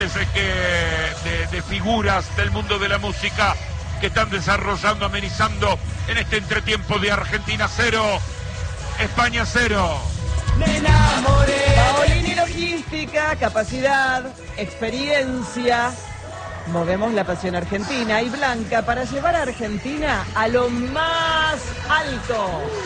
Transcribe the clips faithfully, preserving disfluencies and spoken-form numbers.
Que de, de figuras del mundo de la música que están desarrollando, amenizando en este entretiempo de Argentina cero, España cero. Me enamoré. Paolini logística, capacidad, experiencia. Movemos la pasión argentina y blanca para llevar a Argentina a lo más alto.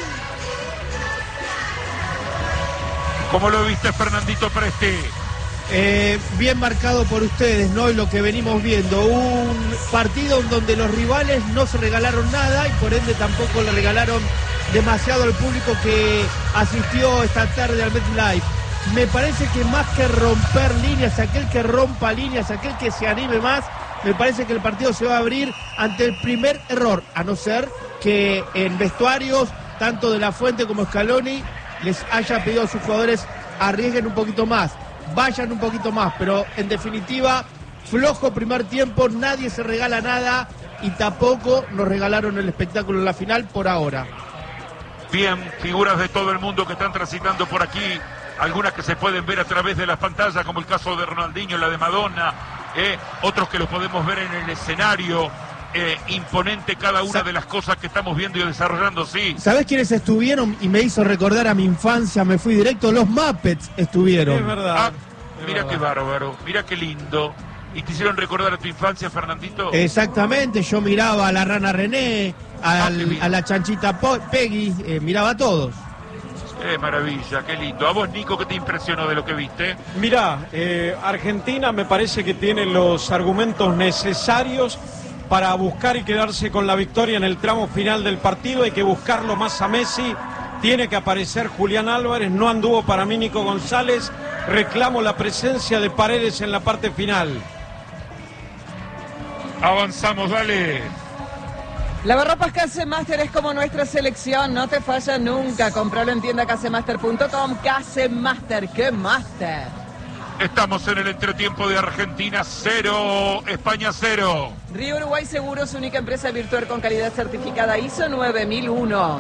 ¿Cómo lo viste, Fernandito Presti? Eh, bien marcado por ustedes, ¿no? Y lo que venimos viendo, un partido en donde los rivales no se regalaron nada y por ende tampoco le regalaron demasiado al público que asistió esta tarde al MetLife. Me parece que más que romper líneas, aquel que rompa líneas, aquel que se anime más, me parece que el partido se va a abrir ante el primer error, a no ser que en vestuarios, tanto de La Fuente como Scaloni, les haya pedido a sus jugadores arriesguen un poquito más, vayan un poquito más, pero en definitiva, flojo primer tiempo, nadie se regala nada y tampoco nos regalaron el espectáculo en la final por ahora. Bien, figuras de todo el mundo que están transitando por aquí, algunas que se pueden ver a través de las pantallas, como el caso de Ronaldinho, la de Madonna, eh, otros que los podemos ver en el escenario. Eh, imponente cada una de las cosas que estamos viendo y desarrollando, sí. ¿Sabés quiénes estuvieron? Y me hizo recordar a mi infancia, me fui directo, los Muppets estuvieron. Es verdad. Ah, es mira verdad. qué bárbaro, mira qué lindo. ¿Y te hicieron recordar a tu infancia, Fernandito? Exactamente, yo miraba a la rana René, Ah, al, qué bien. a la chanchita Po- Peggy, eh, miraba a todos. Eh, maravilla, qué lindo. ¿A vos, Nico, qué te impresionó de lo que viste? Mirá, eh, Argentina me parece que tiene los argumentos necesarios para buscar y quedarse con la victoria en el tramo final del partido. Hay que buscarlo más a Messi, tiene que aparecer Julián Álvarez, no anduvo para mí Nico González, reclamo la presencia de Paredes en la parte final. Avanzamos, dale. Lavarropas Casemaster es como nuestra selección, no te falla nunca. Compralo en tienda casemaster punto com. Casemaster, ¡qué master! Estamos en el entretiempo de Argentina cero, España cero. Río Uruguay Seguros, única empresa virtual con calidad certificada I S O nueve mil uno.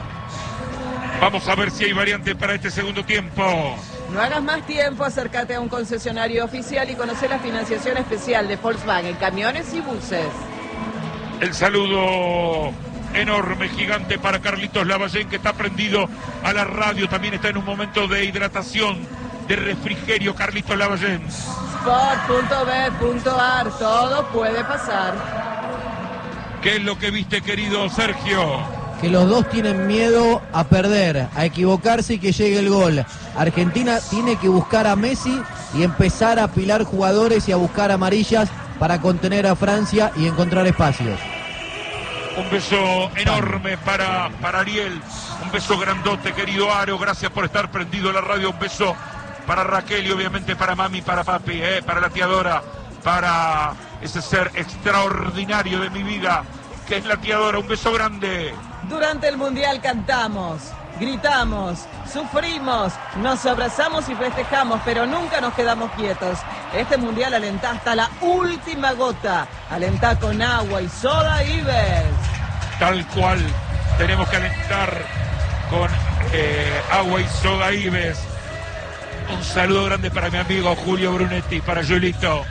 Vamos a ver si hay variante para este segundo tiempo. No hagas más tiempo, acércate a un concesionario oficial y conoce la financiación especial de Volkswagen, camiones y buses. El saludo enorme, gigante para Carlitos Lavallén, que está prendido a la radio. También está en un momento de hidratación, de refrigerio, Carlitos Lavallén. Sport punto b punto a r, todo puede pasar. ¿Qué es lo que viste, querido Sergio? Que los dos tienen miedo a perder, a equivocarse y que llegue el gol. Argentina tiene que buscar a Messi y empezar a apilar jugadores y a buscar amarillas para contener a Francia y encontrar espacios. Un beso enorme para, para Ariel, un beso grandote, querido Aro, gracias por estar prendido a la radio, un beso para Raquel y obviamente para mami, para papi, eh, para la tiadora, para ese ser extraordinario de mi vida, que es la tiadora, un beso grande. Durante el Mundial cantamos, gritamos, sufrimos, nos abrazamos y festejamos, pero nunca nos quedamos quietos. Este Mundial alentá hasta la última gota, alentá con agua y soda Ives. Tal cual, tenemos que alentar con eh, agua y soda Ives. Un saludo grande para mi amigo Julio Brunetti, para Julito.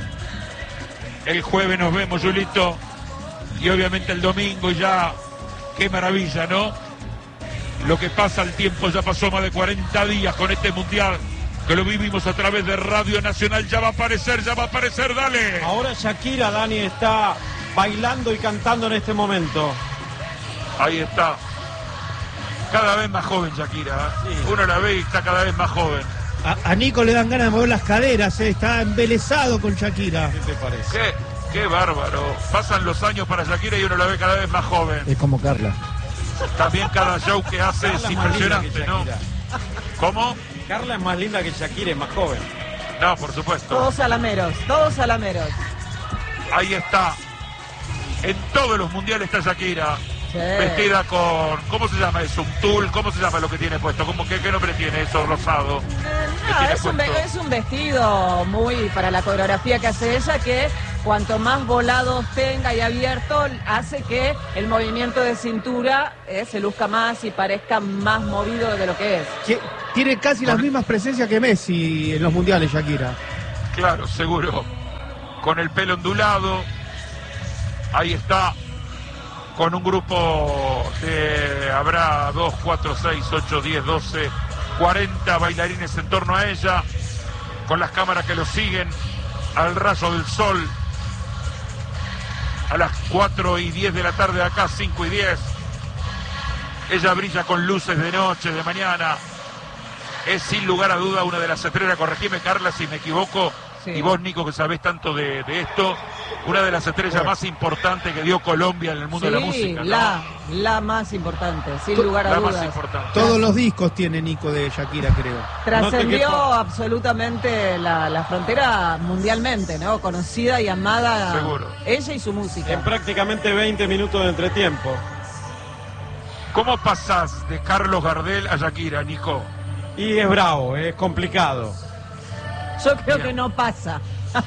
El jueves nos vemos, Julito. Y obviamente el domingo ya, qué maravilla, ¿no? Lo que pasa, el tiempo ya pasó más de cuarenta días con este Mundial, que lo vivimos a través de Radio Nacional. Ya va a aparecer, ya va a aparecer, dale. Ahora Shakira, Dani, está bailando y cantando en este momento. Ahí está. Cada vez más joven Shakira, ¿eh? Sí. Uno la ve y está cada vez más joven. A, a Nico le dan ganas de mover las caderas, eh, está embelesado con Shakira. ¿Qué te parece? Qué, qué bárbaro. Pasan los años para Shakira y uno la ve cada vez más joven. Es como Carla. También cada show que hace Carla es es más linda que impresionante, ¿no? Shakira. ¿Cómo? Carla es más linda que Shakira, es más joven. No, por supuesto. Todos salameros, todos salameros. Ahí está. En todos los mundiales está Shakira. Sí. Vestida con... ¿Cómo se llama eso? ¿Un tul? ¿Cómo se llama lo que tiene puesto? ¿Cómo, qué, ¿Qué nombre tiene eso rosado? ¿Qué No, tiene es un, ve- puesto? es un vestido muy para la coreografía que hace ella, que cuanto más volados tenga y abierto, hace que el movimiento de cintura eh, se luzca más y parezca más movido de lo que es. Que tiene casi las Con- mismas presencias que Messi en los mundiales, Shakira. Claro, seguro. con el pelo ondulado. Ahí está, con un grupo de, habrá dos, cuatro, seis, ocho, diez, doce, cuarenta bailarines en torno a ella, con las cámaras que lo siguen al rayo del sol, a las cuatro y diez de la tarde acá, cinco y diez. Ella brilla con luces de noche, de mañana. Es sin lugar a duda una de las estrellas, corregime Carla si me equivoco, sí. Y vos Nico que sabés tanto de, de esto, una de las estrellas bueno. más importantes que dio Colombia en el mundo sí, de la música, ¿no? la, la más importante, sin to lugar a la dudas. Más importante. Todos los discos tiene Nico de Shakira, creo. Trascendió no absolutamente la, la frontera mundialmente, ¿no? Conocida y amada. Seguro. Ella y su música. En prácticamente veinte minutos de entretiempo. ¿Cómo pasás de Carlos Gardel a Shakira, Nico? Y es bravo, es complicado. Yo creo Bien. que no pasa.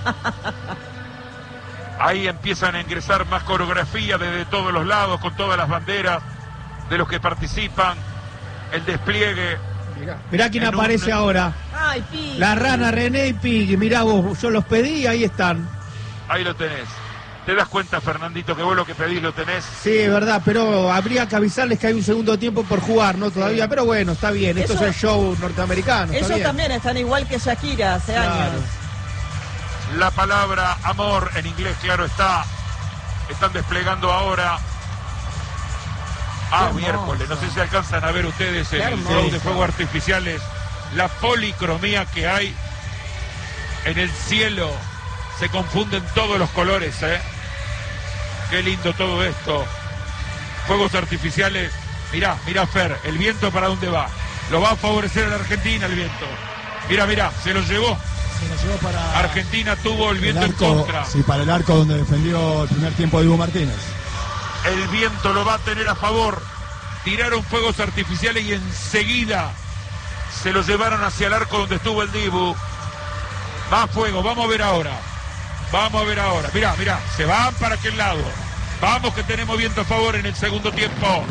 Ahí empiezan a ingresar más coreografía desde todos los lados, con todas las banderas de los que participan, el despliegue. Mirá, mirá quién aparece un... ahora. Ay, Piggy. La rana René y Piggy. Mirá vos, yo los pedí y ahí están. Ahí lo tenés. ¿Te das cuenta, Fernandito, que vos lo que pedís lo tenés? Sí, es verdad, pero habría que avisarles que hay un segundo tiempo por jugar, ¿no? Todavía, pero bueno, está bien. Esto Eso, es el show norteamericano. Ellos está bien. también están igual que Shakira hace Claro. años. La palabra amor en inglés, claro está. Están desplegando ahora. Ah, Qué miércoles. No sé si alcanzan a ver ustedes Qué el hermoso. show de fuegos artificiales. La policromía que hay en el cielo. Se confunden todos los colores, ¿eh? Qué lindo todo esto. Fuegos artificiales. Mirá, mirá, Fer, el viento para dónde va. Lo va a favorecer a la Argentina el viento. Mirá, mirá, se lo llevó. Se lo llevó para Argentina tuvo el viento el en arco, contra. sí, para el arco donde defendió el primer tiempo de Dibu Martínez. El viento lo va a tener a favor. Tiraron fuegos artificiales y enseguida se lo llevaron hacia el arco donde estuvo el Dibu. Más fuego, vamos a ver ahora. Vamos a ver ahora. Mirá, mirá, se van para aquel lado. Vamos que tenemos viento a favor en el segundo tiempo.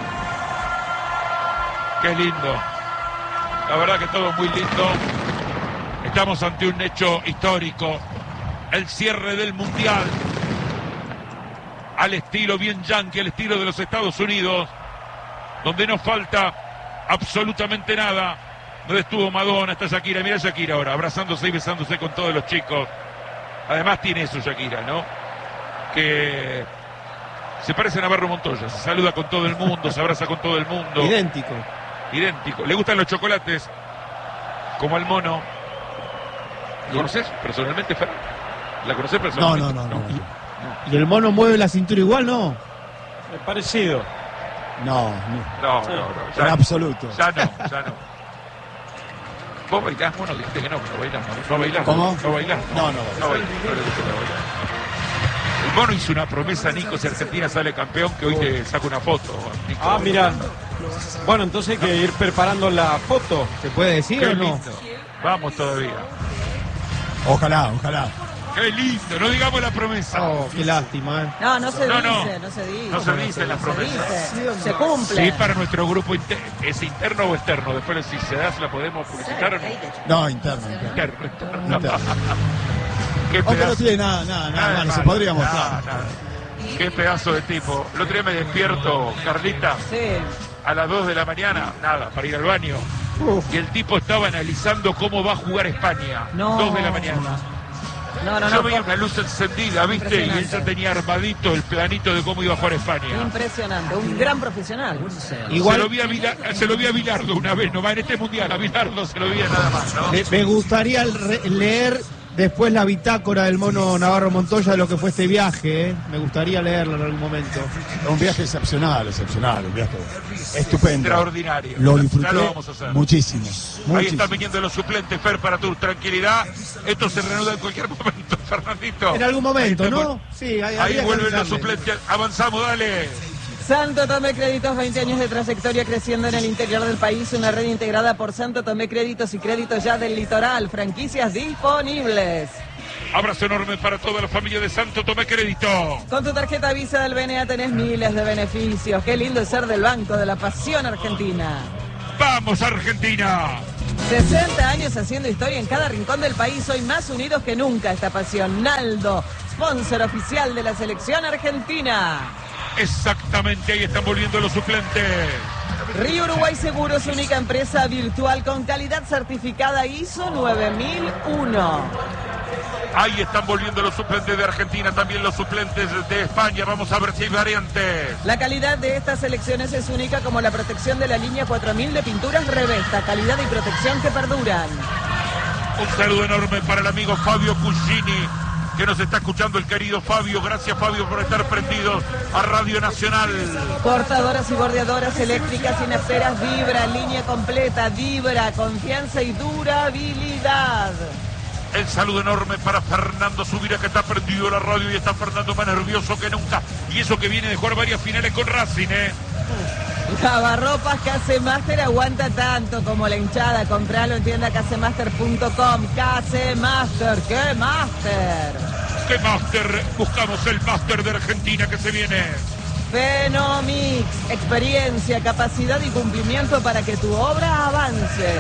Qué lindo. La verdad que todo muy lindo. Estamos ante un hecho histórico. El cierre del Mundial. Al estilo bien yankee, al estilo de los Estados Unidos. Donde no falta absolutamente nada. Donde estuvo Madonna, está Shakira. Mirá Shakira ahora, abrazándose y besándose con todos los chicos. Además tiene eso Shakira, ¿no? Que se parece a Navarro Montoya, se saluda con todo el mundo, se abraza con todo el mundo. Idéntico. Idéntico. Le gustan los chocolates, como al mono. ¿La conoces personalmente, Fer? ¿La conoces No, personalmente? no, no, no. ¿Y el mono mueve la cintura igual, no? Es parecido. No, no. No, no, no. En Ya, absoluto. ya no, ya no. ¿Vos bailás, mono? Dijiste que no, no bailás. No, no bailás. ¿Cómo? No bailás. No, no. No bailás. No le gusta bailar. El mono hizo una promesa, Nico, si Argentina sale campeón, que hoy te saco una foto, Nico. Ah, mira. Bueno, entonces hay que ir preparando la foto. ¿Se puede decir Qué o no? lindo. Vamos todavía. Ojalá, ojalá. Qué lindo, no digamos la promesa. Oh, qué lástima, ¿eh? No, no se No, dice, no. no, se dice. No se dice la se promesa. dice, se cumple. Sí, para nuestro grupo inter- es interno o externo. Después, si se da, se la podemos publicitar o no. No, interno, interno. Interno, interno. Interno. Qué Aunque no pedazo, tiene nada, nada, nada, nada malo, de se malo, podría nada, mostrar. nada. Qué pedazo de tipo. El otro día me despierto, Carlita, Sí. a las dos de la mañana, nada, para ir al baño. Y el tipo estaba analizando cómo va a jugar España. No. dos de la mañana. No, no, Yo no. veía una luz encendida, ¿viste? Y él ya Impresionante. tenía armadito el planito de cómo iba a jugar España. Impresionante, un gran profesional. Igual Se lo vi a, Vila- se lo vi a Bilardo una vez, no va en este mundial, a Bilardo se lo vi a nada más, ¿no? me, me gustaría re- leer después la bitácora del mono Navarro Montoya de lo que fue este viaje, ¿eh? Me gustaría leerlo en algún momento. Un viaje excepcional, excepcional, un viaje estupendo. Extraordinario. Lo Ya disfruté lo vamos a hacer. muchísimo. Ahí muchísimo. están viniendo los suplentes, Fer, para tu tranquilidad. Esto se reanuda en cualquier momento, Fernandito. En algún momento, Ahí, ¿no? Sí, ahí, Ahí habría que vuelven los avisarle. suplentes. Avanzamos, dale. Santo Tomé Créditos, veinte años de trayectoria creciendo en el interior del país, una red integrada por Santo Tomé Créditos y Créditos Ya del Litoral, franquicias disponibles. Abrazo enorme para toda la familia de Santo Tomé Crédito. Con tu tarjeta Visa del B N A tenés miles de beneficios. Qué lindo es ser del Banco de la Pasión Argentina. ¡Vamos, Argentina! sesenta años haciendo historia en cada rincón del país, hoy más unidos que nunca esta pasión. Naldo, sponsor oficial de la selección argentina. Exactamente, ahí están volviendo los suplentes. Río Uruguay Seguros, única empresa virtual con calidad certificada I S O nueve mil uno. Ahí están volviendo los suplentes de Argentina, también los suplentes de España. Vamos a ver si hay variantes. La calidad de estas selecciones es única, como la protección de la línea cuatro mil de pinturas Revesta. Calidad y protección que perduran. Un saludo enorme para el amigo Fabio Cugini, que nos está escuchando, el querido Fabio. Gracias, Fabio, por estar prendidos a Radio Nacional. Cortadoras y bordeadoras eléctricas sin esperas, Vibra, línea completa, Vibra, confianza y durabilidad. El saludo enorme para Fernando Subira, que está prendido a la radio y está Fernando más nervioso que nunca. Y eso que viene de jugar varias finales con Racing, ¿eh? Lavarropas Casemaster aguanta tanto como la hinchada. Compralo en tienda casemaster punto com. Casemaster, ¿qué Master? ¿Qué Master? Buscamos el Master de Argentina que se viene. Fenomix, experiencia, capacidad y cumplimiento para que tu obra avance.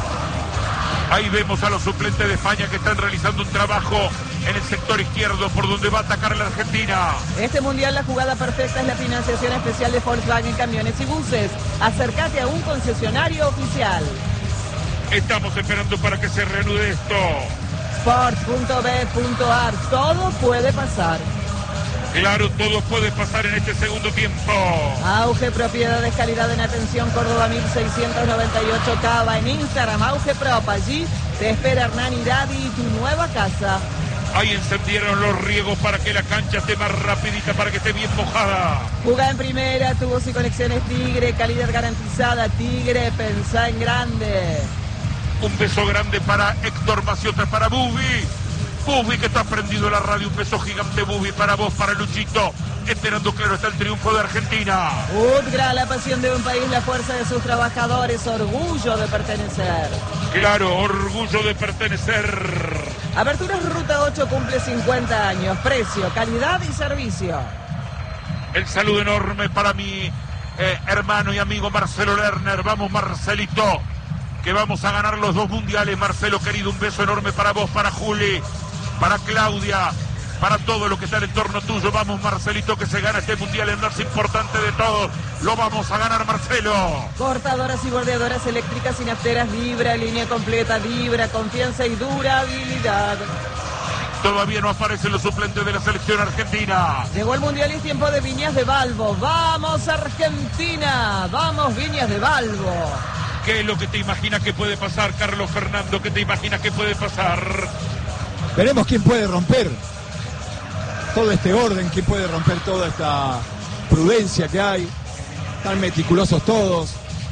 Ahí vemos a los suplentes de España que están realizando un trabajo en el sector izquierdo por donde va a atacar la Argentina. Este mundial la jugada perfecta es la financiación especial de Volkswagen Camiones y Buses. Acércate a un concesionario oficial. Estamos esperando para que se reanude esto. Sport punto b punto a r. Todo puede pasar. Claro, todo puede pasar en este segundo tiempo. Auge Propiedades, calidad en atención, Córdoba mil seiscientos noventa y ocho Cava. En Instagram, Auge Prop. Allí te espera Hernán Iradi y tu nueva casa. Ahí encendieron los riegos para que la cancha esté más rapidita, para que esté bien mojada. Jugá en primera, tubos y conexiones Tigre, calidad garantizada. Tigre, pensá en grande. Un beso grande para Héctor Maciota, para Bubi. Bubi, que está prendido en la radio. Un beso gigante, Bubi, para vos, para Luchito. Esperando, claro, está el triunfo de Argentina. Udgra, la pasión de un país, la fuerza de sus trabajadores, orgullo de pertenecer. Claro, orgullo de pertenecer. Aberturas Ruta ocho cumple cincuenta años. Precio, calidad y servicio. El saludo enorme para mi eh, hermano y amigo Marcelo Lerner. Vamos, Marcelito, que vamos a ganar los dos mundiales. Marcelo, querido, un beso enorme para vos, para Juli, para Claudia, para todo lo que está en el entorno tuyo. Vamos, Marcelito, que se gana este mundial, el más importante de todos. Lo vamos a ganar, Marcelo. Cortadoras y bordeadoras eléctricas sin afteras, Vibra, línea completa, Vibra, confianza y durabilidad. Todavía no aparecen los suplentes de la selección argentina. Llegó el mundial y es tiempo de Viñas de Balbo. ¡Vamos, Argentina! ¡Vamos, Viñas de Balbo! ¿Qué es lo que te imaginas que puede pasar, Carlos Fernando? ¿Qué te imaginas que puede pasar? Veremos quién puede romper todo este orden, quién puede romper toda esta prudencia que hay. Están meticulosos todos.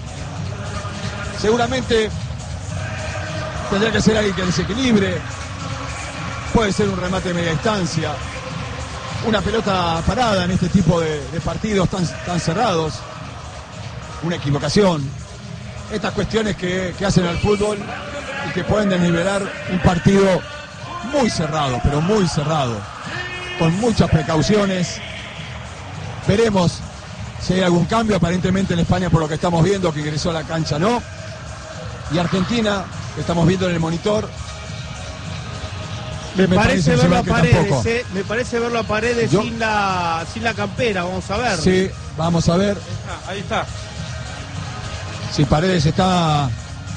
Seguramente tendrá que ser alguien que desequilibre. Puede ser un remate de media distancia. Una pelota parada en este tipo de, de partidos tan, tan cerrados. Una equivocación. Estas cuestiones que, que hacen al fútbol y que pueden desnivelar un partido muy cerrado, pero muy cerrado, con muchas precauciones. Veremos si hay algún cambio. Aparentemente en España, por lo que estamos viendo, que ingresó a la cancha no. Y Argentina, que estamos viendo en el monitor, me, me parece, parece verlo a Paredes, eh, me parece verlo a Paredes Yo, sin la sin la campera. Vamos a ver. Sí, vamos a ver. Ahí está. Ahí está. Si Paredes está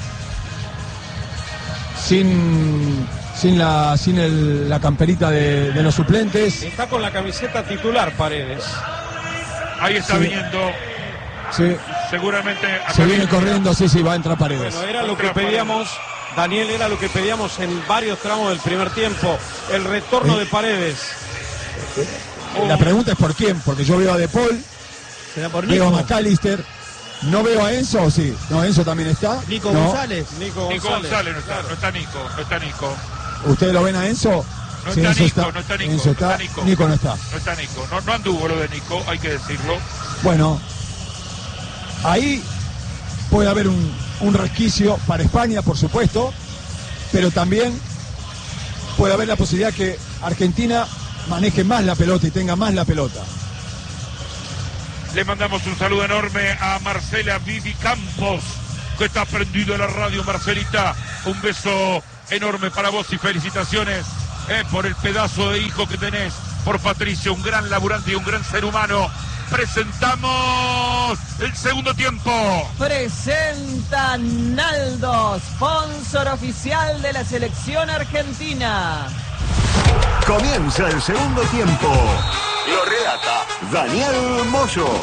sin sin la sin el, la camperita de, de los suplentes. Está con la camiseta titular Paredes. Ahí está sí. viniendo. Sí. Seguramente. Se viene corriendo, sí, sí, va a entrar Paredes. Bueno, era lo que pedíamos, Daniel, era lo que pedíamos en varios tramos del primer tiempo. El retorno ¿Sí? de Paredes. La pregunta es por quién, porque yo veo a De Paul, ¿Será por veo a McAllister. No veo a Enzo, ¿o sí? No, Enzo también está. Nico no. González. Nico González. Nico González no está, claro. no está Nico, no está Nico. ¿Ustedes lo ven a Enzo? No sí, está Enzo Nico, está, no está Nico. Enzo está, no está Nico. Nico no está. No está Nico, no, no anduvo lo de Nico, hay que decirlo. Bueno, ahí puede haber un, un resquicio para España, por supuesto, pero también puede haber la posibilidad que Argentina maneje más la pelota y tenga más la pelota. Le mandamos un saludo enorme a Marcela Vivi Campos, que está prendido a la radio, Marcelita. Un beso enorme para vos y felicitaciones eh, por el pedazo de hijo que tenés, por Patricio, un gran laburante y un gran ser humano. Presentamos el segundo tiempo. Presenta Naldo, sponsor oficial de la selección argentina. Comienza el segundo tiempo. Lo relata Daniel Moyo.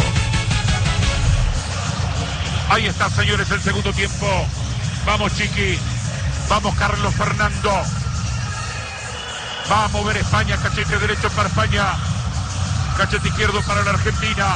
Ahí está, señores, el segundo tiempo. Vamos, Chiqui. Vamos, Carlos Fernando. Va a mover España. Cachete derecho para España. Cachete izquierdo para la Argentina.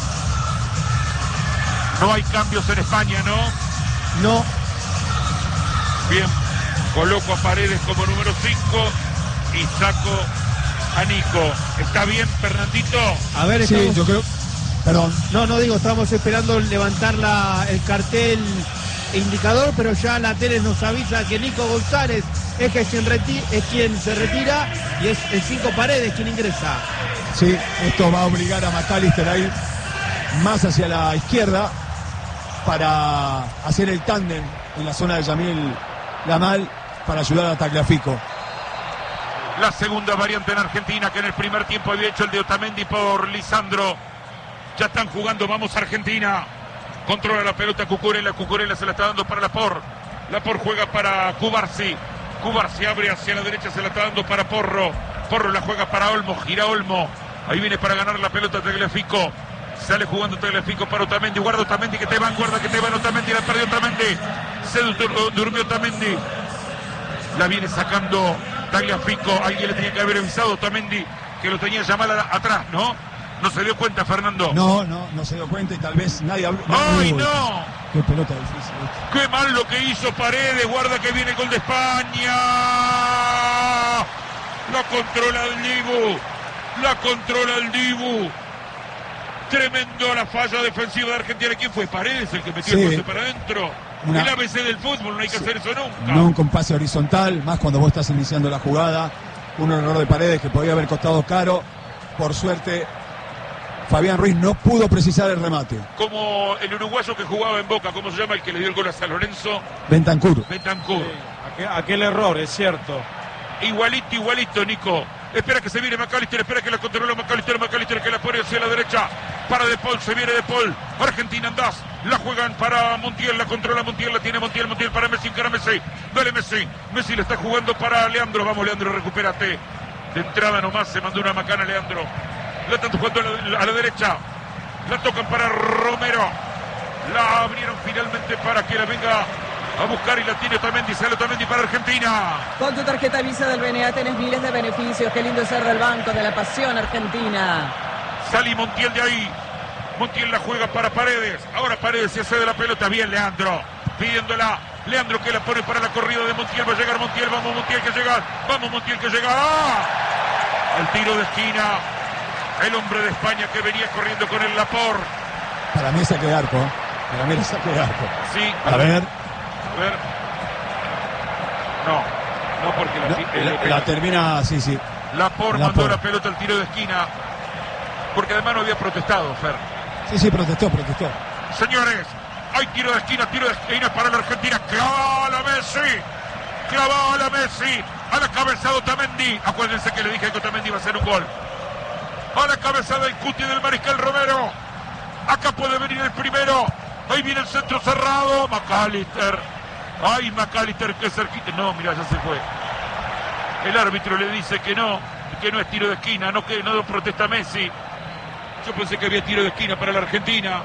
No hay cambios en España, ¿no? No. Bien. Coloco a Paredes como número cinco y saco a Nico. ¿Está bien, Fernandito? A ver, Sí, estamos... yo creo... Perdón. No, no digo, estamos esperando levantar la, el cartel indicador, pero ya la tele nos avisa que Nico González es quien, reti es quien se retira y es el cinco Paredes quien ingresa. Sí, esto va a obligar a McAllister a ir más hacia la izquierda para hacer el tándem en la zona de Yamil Lamal para ayudar a Tagliafico. La segunda variante en Argentina, que en el primer tiempo había hecho el de Otamendi por Lisandro. Ya están jugando, vamos Argentina. Controla la pelota Cucurella, Cucurella se la está dando para Laporte. Laporte juega para Cubarsi. Cubarsi abre hacia la derecha, se la está dando para Porro. Porro la juega para Olmo, gira Olmo. Ahí viene para ganar la pelota Tagliafico. Sale jugando Tagliafico para Otamendi. Guarda Otamendi, que te van, guarda que te van Otamendi. La perdió Otamendi. Se dur durmió Otamendi. La viene sacando Tagliafico. Alguien le tenía que haber avisado a Otamendi que lo tenía ya mal atrás, ¿no? No se dio cuenta, Fernando. No, no, no se dio cuenta y tal vez nadie habló. ¡Ay, Uy, no! Qué pelota difícil. ¡Qué mal lo que hizo Paredes! Guarda que viene el gol de España. La controla el Dibu. La controla el Dibu. Tremendo la falla defensiva de Argentina. ¿Quién fue? Paredes el que metió Sí. el pase para adentro. Una... El A B C del fútbol, no hay que Sí. hacer eso nunca. No con pase horizontal, más cuando vos estás iniciando la jugada. Un error de Paredes que podía haber costado caro. Por suerte, Fabián Ruiz no pudo precisar el remate. Como el uruguayo que jugaba en Boca, ¿cómo se llama el que le dio el gol a San Lorenzo? Bentancur. Bentancur. Aquel, aquel error, es cierto. Igualito, igualito, Nico. Espera que se viene McAllister, espera que la controla McAllister, McAllister que la pone hacia la derecha. Para De Paul, se viene De Paul. Argentina andás. La juegan para Montiel, la controla Montiel, la tiene Montiel, Montiel para Messi, cara Messi. Dale Messi. Messi le está jugando para Leandro. Vamos, Leandro, recupérate. De entrada nomás se mandó una macana Leandro. La están jugando a la, a la derecha. La tocan para Romero. La abrieron finalmente para que la venga a buscar y la tiene Otamendi. Sale Otamendi para Argentina. Con tu tarjeta Visa del B N A tenés miles de beneficios. Qué lindo ser del Banco de la Pasión Argentina. Sale Montiel de ahí. Montiel la juega para Paredes. Ahora Paredes se hace de la pelota. Bien Leandro. Pidiéndola. Leandro que la pone para la corrida de Montiel. Va a llegar Montiel. Vamos Montiel que llega. Vamos Montiel que llega. ¡Ah! Al tiro de esquina. El hombre de España que venía corriendo con el Laporte. Para mí es saque de arco. ¿eh? Para mí es saque de arco. Sí. A ver. A ver. No. No porque la, No, eh, la, la termina, sí, sí. Laporte Laporte. mandó la pelota al tiro de esquina. Porque además no había protestado, Fer. Sí, sí, protestó, protestó. Señores, hay tiro de esquina, tiro de esquina para la Argentina. ¡Clavada Messi! ¡Clavada Messi! A la cabeza de Otamendi. Acuérdense que le dije que Otamendi iba a hacer un gol. A la cabeza del Cuti del Mariscal Romero. Acá puede venir el primero. Ahí viene el centro cerrado. McAllister. Ay, McAllister, que cerquita. No, mira, ya se fue. El árbitro le dice que no, que no es tiro de esquina, no que no protesta Messi. Yo pensé que había tiro de esquina para la Argentina.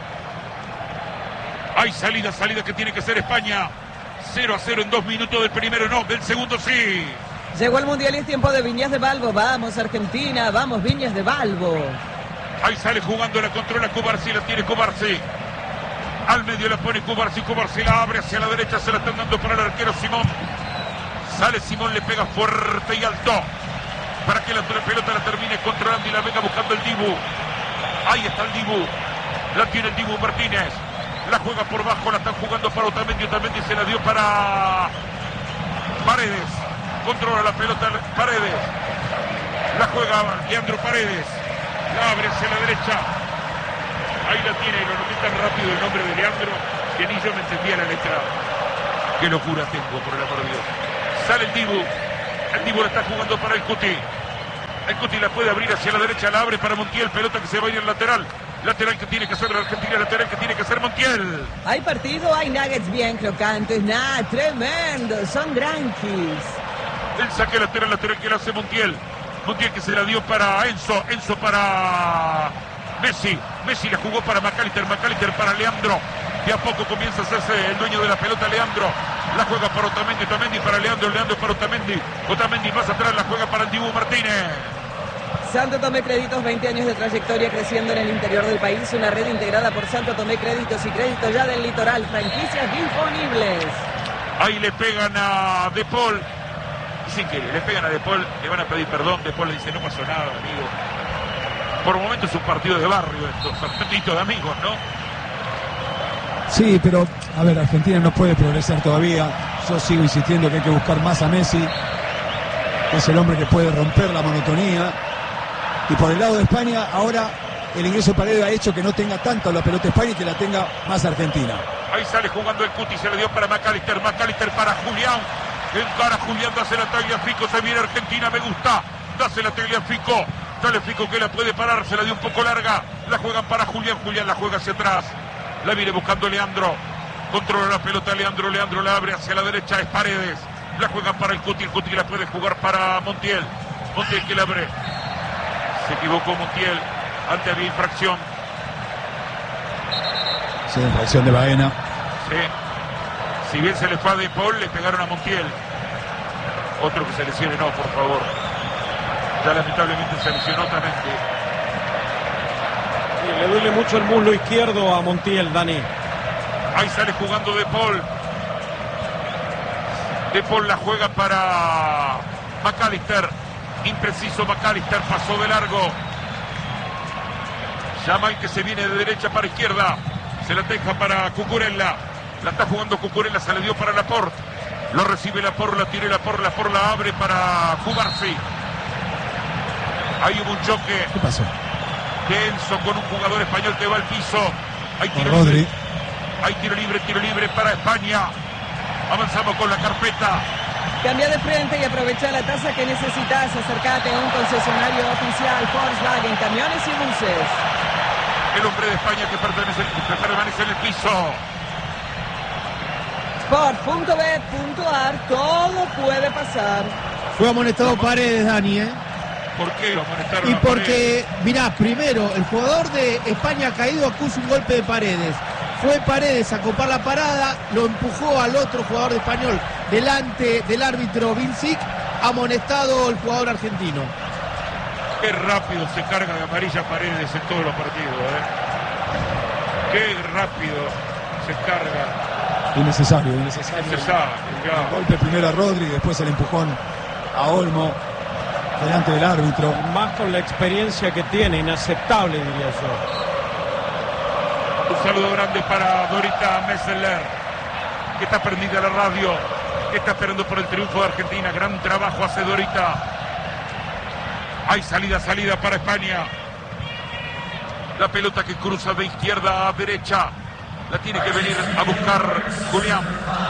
Hay salida, salida que tiene que ser España. cero a cero en dos minutos del primero, no, del segundo sí. Llegó el Mundial y es tiempo de Viñas de Balbo. Vamos Argentina, vamos Viñas de Balbo. Ahí sale jugando, la controla Cubarsi, la tiene Cubarsi. Al medio la pone Cubarsi, Cubarsi la abre hacia la derecha, se la están dando para el arquero Simón. Sale Simón, le pega fuerte y alto. Para que la pelota la termine controlando y la venga buscando el Dibu. Ahí está el Dibu. La tiene el Dibu Martínez. La juega por bajo, la están jugando para Otamendi. Otamendi se la dio para Paredes. Controla la pelota Paredes. La juega Leandro Paredes. La abre hacia la derecha. Ahí la tiene, lo noté tan rápido el nombre de Leandro. que ni yo me entendía la letra. Qué locura tengo, por el amor de Dios. Sale el Dibu. El Dibu la está jugando para el Cuti. El Cuti la puede abrir hacia la derecha, la abre para Montiel. Pelota que se va a ir al lateral. Lateral que tiene que hacer la Argentina, lateral que tiene que hacer Montiel. Hay partido, hay nuggets bien crocantes. Nah, tremendo. Son tranquis. El saque lateral, lateral que le hace Montiel. Montiel que se la dio para Enzo. Enzo para Messi. Messi la jugó para McAllister. McAllister para Leandro. De a poco comienza a hacerse el dueño de la pelota Leandro. La juega para Otamendi. Otamendi para Leandro. Leandro para Otamendi. Otamendi más atrás la juega para el Dibu Martínez. Santo Tomé Créditos, veinte años de trayectoria creciendo en el interior del país. Una red integrada por Santo Tomé Créditos y Créditos ya del Litoral. Franquicias disponibles. Ahí le pegan a De Paul. Sin querer, le pegan a De Paul. Le van a pedir perdón. De Paul le dice, no pasó nada, amigo. Por un momento es un partido de barrio esto. Partido de amigos, ¿no? Sí, pero, a ver, Argentina no puede progresar todavía. Yo sigo insistiendo que hay que buscar más a Messi, que es el hombre que puede romper la monotonía. Y por el lado de España, ahora el ingreso de Paredes ha hecho que no tenga tanto la pelota España y que la tenga más Argentina. Ahí sale jugando el Cuti, se le dio para McAllister. McAllister para Julián. Encara Julián, hace la Tagliafico, se viene Argentina, me gusta. Dase la Tagliafico. Dale Fico que la puede parar, se la dio un poco larga. La juegan para Julián, Julián la juega hacia atrás. La viene buscando Leandro. Controla la pelota Leandro, Leandro la abre hacia la derecha, es Paredes. La juegan para el Cuti, el Cuti la puede jugar para Montiel. Montiel que la abre. Se equivocó Montiel, ante había infracción. Sí, infracción de Baena. Sí. Si bien se le fue a De Paul, le pegaron a Montiel. Otro que se lesione, no, por favor. Ya lamentablemente se lesionó también. Sí, le duele mucho el muslo izquierdo a Montiel, Dani. Ahí sale jugando De Paul. De Paul la juega para McAllister. Impreciso McAllister, pasó de largo. Llama el que se viene de derecha para izquierda. Se la deja para Cucurella. La está jugando Cucurella, se le dio para Laporte. Lo recibe Laporte, la tira Laporte, Laporte la abre para Cubarsi. Ahí hubo un choque. ¿Qué pasó? De Enzo con un jugador español que va al piso. Hay tiro Rodri. libre. Hay tiro libre, tiro libre para España. Avanzamos con la carpeta. Cambia de frente y aprovecha la tasa que necesitas. Acércate a un concesionario oficial Volkswagen, camiones y buses. El hombre de España que pertenece, que permanece en el piso. Sport punto bet punto ar, todo puede pasar. Fue amonestado Paredes, Dani, ¿eh? ¿Por qué lo amonestaron Y a porque, mirá, primero, el jugador de España caído acusa un golpe de Paredes. Fue Paredes a copar la parada, lo empujó al otro jugador de Español delante del árbitro Vincic, amonestado el jugador argentino. Qué rápido se carga de amarilla Paredes en todos los partidos, ¿eh? Qué rápido se carga. Innecesario, innecesario. Necesario, ya. El golpe primero a Rodri, después el empujón a Olmo delante del árbitro. Más con la experiencia que tiene, inaceptable diría yo. Un saludo grande para Dorita Messeler, que está prendida la radio, que está esperando por el triunfo de Argentina. Gran trabajo hace Dorita. Hay salida, salida para España. La pelota que cruza de izquierda a derecha. La tiene que venir a buscar Julián.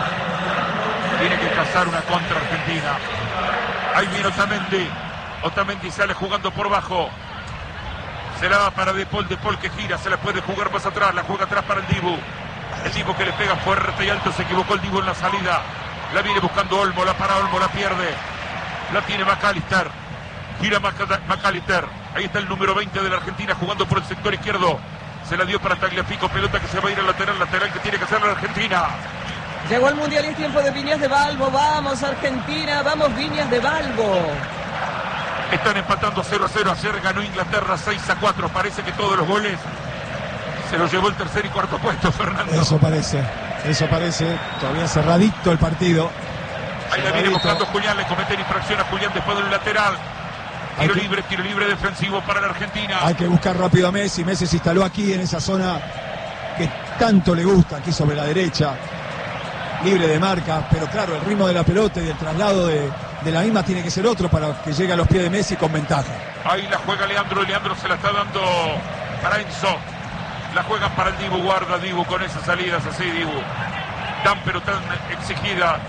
Tiene que cazar una contra Argentina. Ahí viene Otamendi. Otamendi sale jugando por bajo. Se la va para De Paul, De Paul que gira, se la puede jugar más atrás, la juega atrás para el Dibu. El Dibu que le pega fuerte y alto, se equivocó el Dibu en la salida. La viene buscando Olmo, la para Olmo, la pierde. La tiene McAllister. Gira McAllister. Ahí está el número veinte de la Argentina jugando por el sector izquierdo. Se la dio para Tagliafico, pelota que se va a ir al lateral, lateral que tiene que hacer la Argentina. Llegó el Mundial y es tiempo de Viñas de Balbo. Vamos Argentina, vamos Viñas de Balbo. Están empatando cero a cero. Ayer ganó Inglaterra seis a cuatro. Parece que todos los goles se los llevó el tercer y cuarto puesto, Fernando. Eso parece, eso parece. Todavía cerradito el partido. Ahí la viene buscando Julián, le cometen infracción a Julián después del lateral. Tiro que, libre, tiro libre defensivo para la Argentina. Hay que buscar rápido a Messi. Messi se instaló aquí en esa zona que tanto le gusta, aquí sobre la derecha. Libre de marca, pero claro, el ritmo de la pelota y el traslado de, de la misma tiene que ser otro para que llegue a los pies de Messi con ventaja. Ahí la juega Leandro, Leandro se la está dando para Enzo. La juegan para el Dibu, guarda Dibu con esas salidas así, Dibu. Tan pero tan exigida.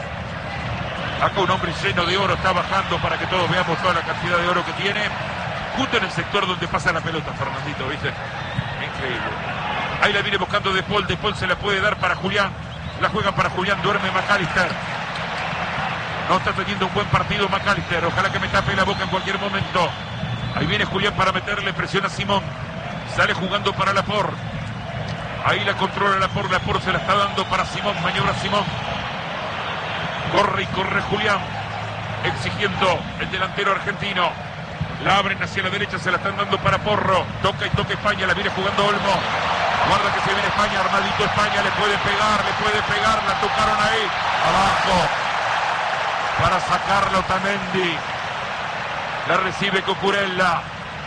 Acá un hombre lleno de oro está bajando para que todos veamos toda la cantidad de oro que tiene. Justo en el sector donde pasa la pelota, Fernandito, ¿viste? Increíble. Ahí la viene buscando De Paul. De Paul se la puede dar para Julián. La juegan para Julián. Duerme McAllister. No está teniendo un buen partido McAllister. Ojalá que me tape la boca en cualquier momento. Ahí viene Julián para meterle presión a Simón. Sale jugando para Laporte. Ahí la controla Laporte. Laporte se la está dando para Simón. Maniobra Simón. Corre y corre Julián. Exigiendo el delantero argentino. La abren hacia la derecha. Se la están dando para Porro. Toca y toca España. La viene jugando Olmo. Guarda que se viene España. Armadito España. Le puede pegar. Le puede pegar. La tocaron ahí. Abajo. Para sacarlo Otamendi. La recibe Cucurella.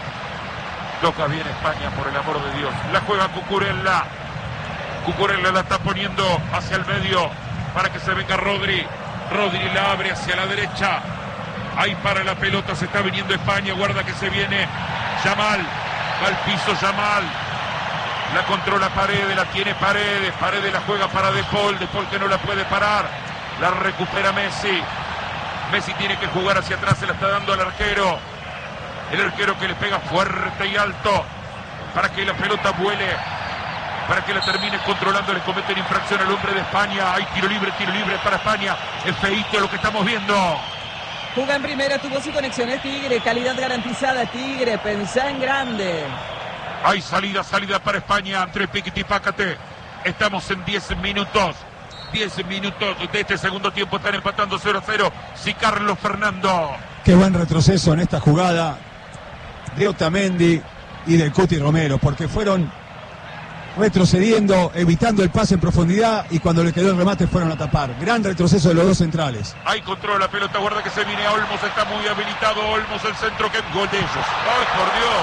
Toca bien España, por el amor de Dios. La juega Cucurella. Cucurella la está poniendo hacia el medio para que se venga Rodri. Rodri la abre hacia la derecha. Ahí para la pelota, se está viniendo España. Guarda que se viene Yamal. Va al piso Yamal. La controla Paredes, la tiene Paredes. Paredes la juega para De Paul. De Paul que no la puede parar. La recupera Messi. Messi tiene que jugar hacia atrás, se la está dando al arquero. El arquero que le pega fuerte y alto para que la pelota vuele, para que la termine controlando. Le cometen infracción al hombre de España. Hay tiro libre, tiro libre para España. Es feíto lo que estamos viendo. Juga en primera, tuvo su conexión, es Tigre, calidad garantizada, Tigre, pensá en grande. Hay salida, salida para España, entre Piquete y Pácate. Estamos en diez minutos. diez minutos de este segundo tiempo, están empatando cero a cero. Sí, Carlos Fernando. Qué buen retroceso en esta jugada de Otamendi y del Cuti Romero, porque fueron retrocediendo, evitando el pase en profundidad, y cuando le quedó el remate fueron a tapar. Gran retroceso de los dos centrales. Ahí controla la pelota, guarda que se viene a Olmos, está muy habilitado Olmos, el centro, que gol de ellos. ¡Ay, por Dios!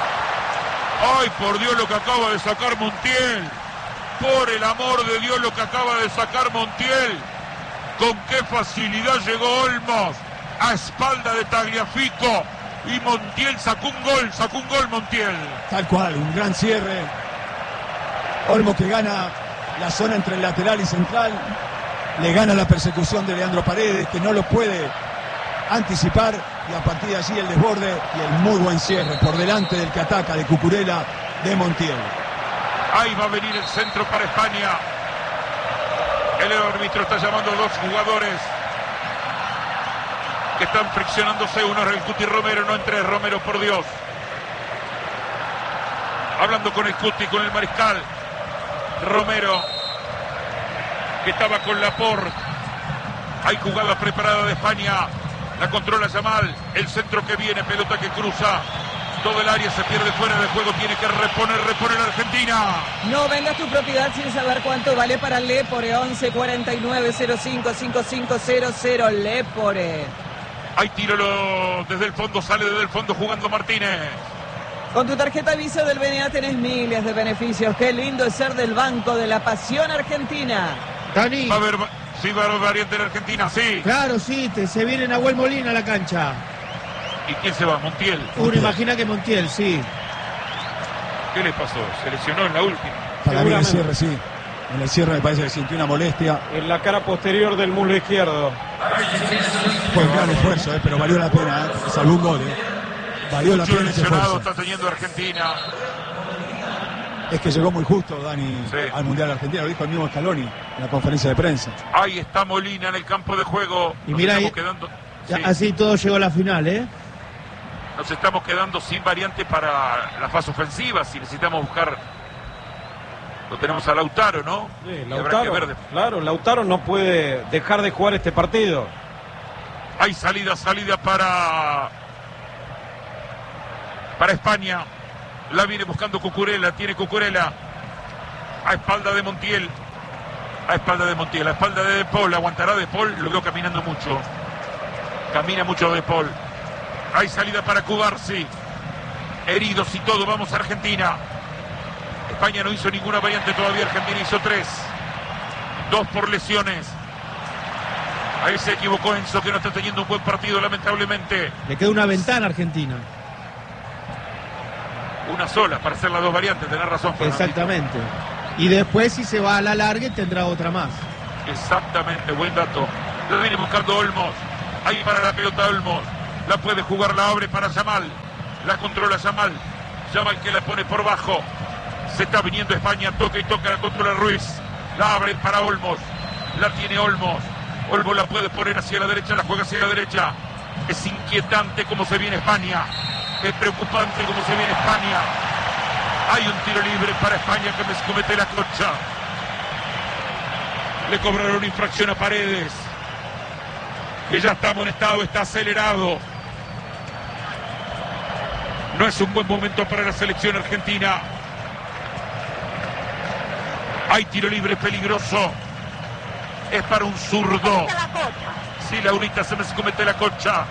¡Ay, por Dios lo que acaba de sacar Montiel! Por el amor de Dios lo que acaba de sacar Montiel. Con qué facilidad llegó Olmos a espalda de Tagliafico. Y Montiel sacó un gol, sacó un gol Montiel. Tal cual, un gran cierre. Olmos que gana la zona entre el lateral y central. Le gana la persecución de Leandro Paredes, que no lo puede anticipar. Y a partir de allí el desborde y el muy buen cierre por delante del que ataca, de Cucurella, de Montiel. Ahí va a venir el centro para España. El árbitro está llamando a dos jugadores que están friccionándose. Uno es el Cuti Romero, no entre Romero, por Dios. Hablando con el Cuti, con el mariscal. Romero, que estaba con Laporte. Hay jugada preparada de España. La controla Yamal. El centro que viene, pelota que cruza. Todo el área, se pierde fuera del juego, tiene que reponer, reponer Argentina. No vendas tu propiedad sin saber cuánto vale para Lepore. Once cuarenta y nueve cero cinco cinco cinco cero cero Lepore. Hay tiro lo, desde el fondo, sale desde el fondo jugando Martínez. Con tu tarjeta Visa del B N A tenés miles de beneficios. Qué lindo es ser del Banco de la Pasión Argentina. Dani. Va a haber, sí, va a haber variante en Argentina, sí. Claro, sí, te, se viene Nahuel Molina a la cancha. ¿Y quién se va? Montiel. Uno imagina que Montiel, sí. ¿Qué le pasó? Se lesionó en la última. Para mí en el cierre, sí. En el cierre me parece que sintió una molestia. En la cara posterior del muslo izquierdo. Fue un gran esfuerzo, eh, pero valió la pena. Eh. Salvó un gol. Eh. Valió la Mucho pena ese lesionado esfuerzo. está teniendo Argentina. Es que llegó muy justo, Dani, Sí. al Mundial Argentino. Lo dijo el mismo Scaloni en la conferencia de prensa. Ahí está Molina en el campo de juego. Y Nos mira estamos ahí- quedando, Ya, sí, así todo llegó a la final, ¿eh? nos estamos quedando sin variante para la fase ofensiva. Si necesitamos buscar, lo tenemos a Lautaro, ¿no? Sí, Y habrá que Lautaro, ver de- claro, Lautaro no puede dejar de jugar este partido. Hay salida, salida para para España. La viene buscando Cucurella, tiene Cucurella a espalda de Montiel. A espalda de Montiel, a espalda de De Paul. Aguantará De Paul, lo veo caminando mucho. Camina mucho De Paul. Hay salida para Cubarsi. Heridos y todo, vamos a Argentina. España no hizo ninguna variante todavía, Argentina hizo tres. Dos por lesiones. Ahí se equivocó Enzo, que no está teniendo un buen partido, lamentablemente. Le queda una ventana a Argentina. Una sola, para hacer las dos variantes, tenés razón, Fernandito. Exactamente. Y después, si se va a la larga, tendrá otra más. Exactamente, buen dato. Lo viene buscando Olmos. Ahí para la pelota Olmos. La puede jugar, la abre para Yamal. La controla Yamal. Yamal que la pone por bajo. Se está viniendo España, toca y toca, la controla Ruiz. La abre para Olmos. La tiene Olmos. Olmos la puede poner hacia la derecha, la juega hacia la derecha. Es inquietante cómo se viene España. Es preocupante cómo se viene España. Hay un tiro libre para España que me comete la concha. Le cobraron infracción a Paredes, que ya está amonestado, está acelerado. No es un buen momento para la selección argentina. Hay tiro libre peligroso. Es para un zurdo. Sí, Laurita, se me comete la concha.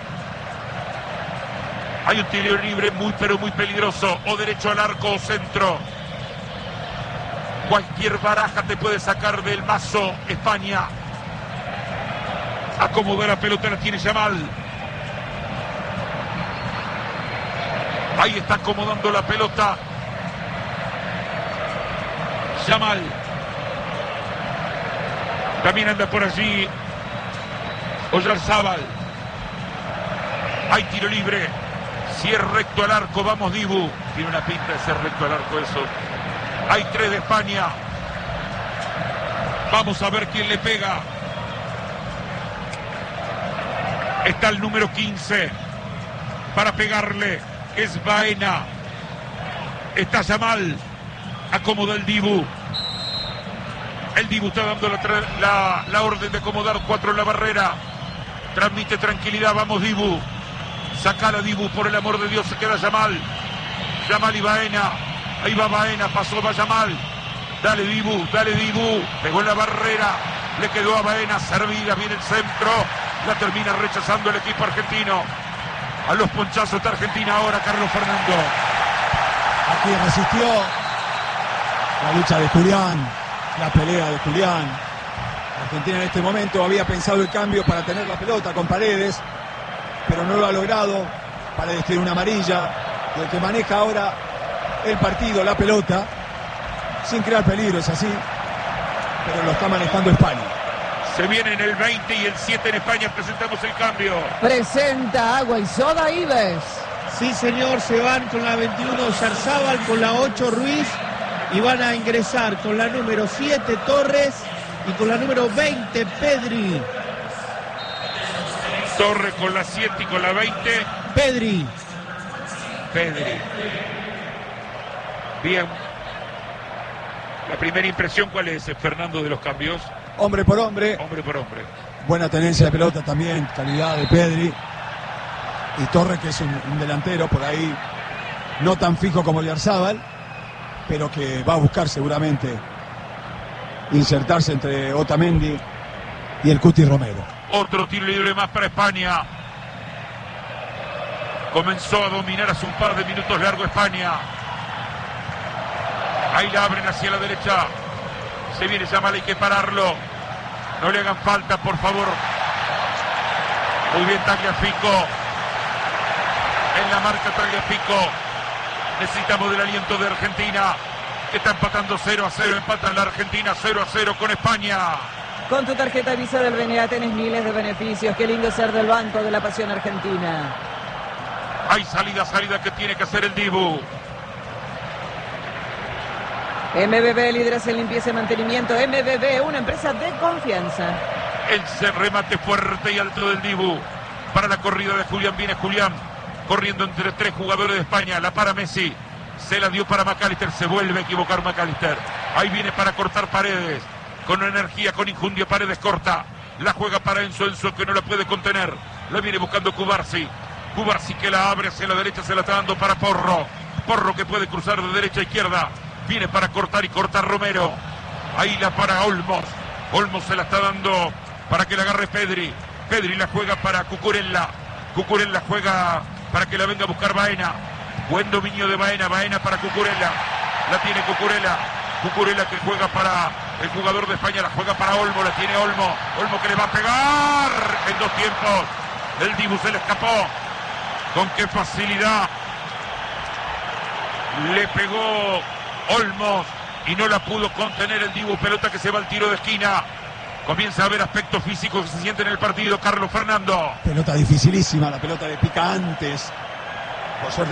Hay un tiro libre muy, pero muy peligroso. O derecho al arco o centro. Cualquier baraja te puede sacar del mazo España. Acomoda la pelota, la tiene Yamal. Ahí está acomodando la pelota Yamal. También anda por allí Oyarzábal. Hay tiro libre. Si es recto al arco, vamos Dibu. Tiene una pinta de ser recto al arco eso. Hay tres de España. Vamos a ver quién le pega. Está el número quince para pegarle. Es Baena. Está Yamal. Acomoda el Dibu. El Dibu está dando la, la, la orden de acomodar cuatro en la barrera. Transmite tranquilidad. Vamos Dibu. Sacala Dibu, por el amor de Dios. Se queda Yamal. Yamal y Baena. Ahí va Baena, pasó, va Yamal. Dale Dibu, dale Dibu. Pegó en la barrera. Le quedó a Baena, servida, viene el centro. La termina rechazando el equipo argentino. A los ponchazos de Argentina ahora, Carlos Fernando. Aquí resistió la lucha de Julián, la pelea de Julián. Argentina en este momento había pensado el cambio para tener la pelota con Paredes, pero no lo ha logrado. Paredes tiene una amarilla. Y el que maneja ahora el partido, la pelota, sin crear peligro, es así, pero lo está manejando España. Se viene en el veinte y el siete en España. Presentamos el cambio. Presenta Agua y Soda Ives. Sí, señor, se van con la veintiuno Oyarzábal, con la ocho Ruiz, y van a ingresar con la número siete Torres y con la número veinte Pedri. Torres con la siete y con la veinte Pedri. Pedri. Bien. La primera impresión, ¿cuál es, Fernando, de los cambios? Hombre por hombre. Hombre por hombre. Buena tenencia de pelota también, calidad de Pedri. Y Torres, que es un, un delantero por ahí, no tan fijo como Oyarzábal, pero que va a buscar seguramente insertarse entre Otamendi y el Cuti Romero. Otro tiro libre más para España. Comenzó a dominar hace un par de minutos largo España. Ahí la abren hacia la derecha. Se viene Yamal, hay que pararlo. No le hagan falta, por favor. Muy bien Tagliafico. En la marca Tagliafico. Necesitamos del aliento de Argentina. Que está empatando cero a cero. Empatan la Argentina cero a cero con España. Con tu tarjeta Visa del B N A tenés miles de beneficios. Qué lindo ser del Banco de la Pasión Argentina. Hay salida, salida que tiene que hacer el Dibu. M B B, líderes en limpieza y mantenimiento. M B B, una empresa de confianza. El remate fuerte y alto del Dibu. Para la corrida de Julián, viene Julián. Corriendo entre tres jugadores de España. La para Messi. Se la dio para McAllister. Se vuelve a equivocar McAllister. Ahí viene para cortar Paredes. Con energía, con injundia, Paredes corta. La juega para Enzo. Enzo que no la puede contener. La viene buscando Cubarsi. Cubarsi que la abre hacia la derecha. Se la está dando para Porro. Porro que puede cruzar de derecha a izquierda. Viene para cortar y corta Romero. Ahí la para Olmos. Olmos se la está dando para que la agarre Pedri. Pedri la juega para Cucurella. Cucurella juega para que la venga a buscar Baena. Buen dominio de Baena. Baena para Cucurella. La tiene Cucurella. Cucurella que juega para el jugador de España. La juega para Olmo. La tiene Olmo. Olmo que le va a pegar en dos tiempos. El Dibu se le escapó. Con qué facilidad. Le pegó Olmos y no la pudo contener el Dibu. Pelota que se va al tiro de esquina. Comienza a haber aspectos físicos que se sienten en el partido. Carlos Fernando. Pelota dificilísima, la pelota de pica antes. Por suerte